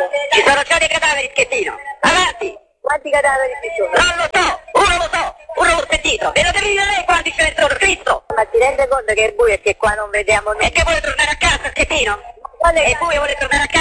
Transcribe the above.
Ci sono già dei cadaveri, Schettino. Avanti. Quanti cadaveri ci sono? Non lo so, uno l'ho sentito. E lo devi dire lei quanti ce ne sono, Cristo. Ma ti rende conto che è buio e che qua non vediamo E che vuole tornare a casa, Schettino? Quale E poi vuole tornare a casa.